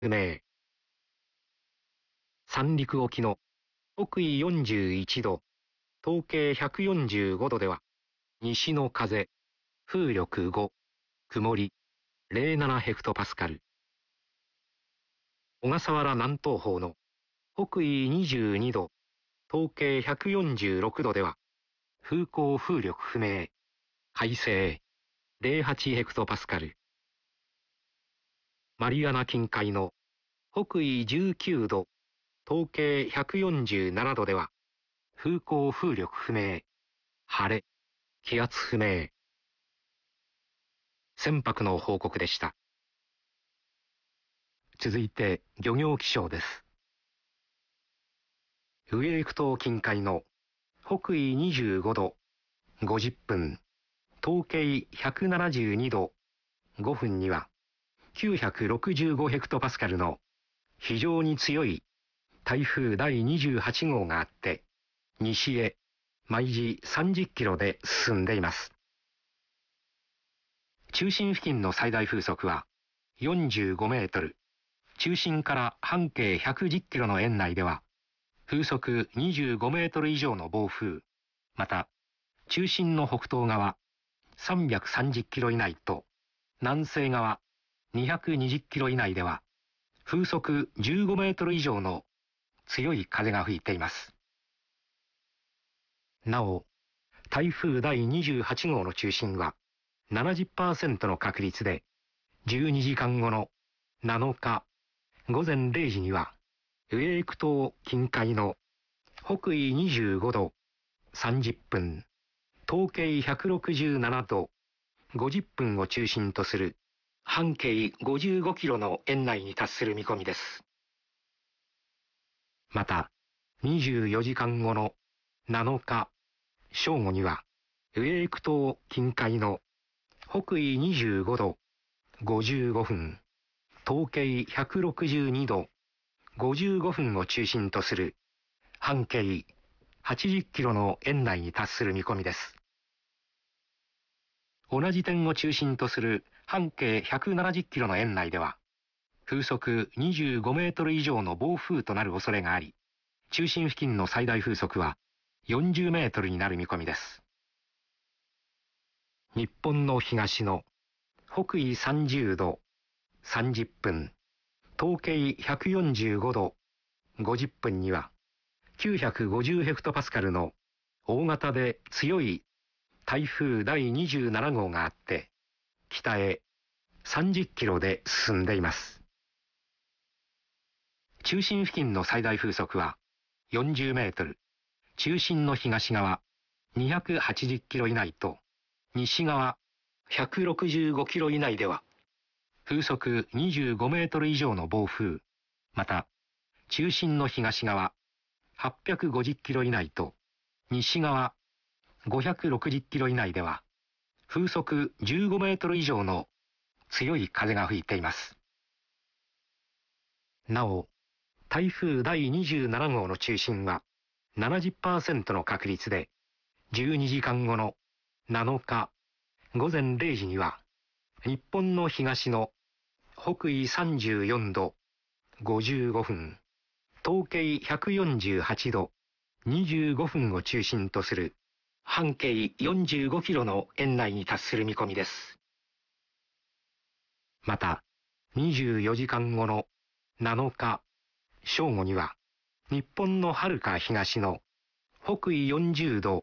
不明。三陸沖の北緯41度、東経145度では、西の風、風力5、曇り、07ヘクトパスカル。小笠原南東方の北緯22度、東経146度では、風向風力不明、快晴、08ヘクトパスカル。マリアナ近海の北緯19度、東経147度では、風向風力不明、晴れ、気圧不明。船舶の報告でした。続いて漁業気象です。ウエーク島近海の北緯25度50分、東経172度5分には965ヘクトパスカルの非常に強い台風第28号があって、西へ毎時30キロで進んでいます。中心付近の最大風速は45メートル、中心から半径110キロの円内では、風速25メートル以上の暴風、また、中心の北東側330キロ以内と、南西側220キロ以内では、風速15メートル以上の強い風が吹いています。なお、台風第28号の中心は 70% の確率で、12時間後の7日午前0時には、ウエーク島近海の北緯25度30分、東経167度50分を中心とする半径55キロの円内に達する見込みです。また、24時間後の7日正午には、ウエーク島近海の北緯25度55分、東経162度55分を中心とする半径80キロの円内に達する見込みです。同じ点を中心とする半径170キロの円内では、風速25メートル以上の暴風となる恐れがあり、中心付近の最大風速は40メートルになる見込みです。日本の東の北緯30度30分、東経145度50分には950ヘクトパスカルの大型で強い台風第27号があって、北へ30キロで進んでいます。中心付近の最大風速は40メートル、中心の東側280キロ以内と、西側165キロ以内では、風速25メートル以上の暴風、また、中心の東側850キロ以内と、西側560キロ以内では、風速15メートル以上の強い風が吹いています。なお、台風第27号の中心は 70% の確率で、12時間後の7日午前0時には、日本の東の北緯34度55分、東経148度25分を中心とする半径45キロの円内に達する見込みです。また、24時間後の7日正午には、日本のはるか東の北緯40度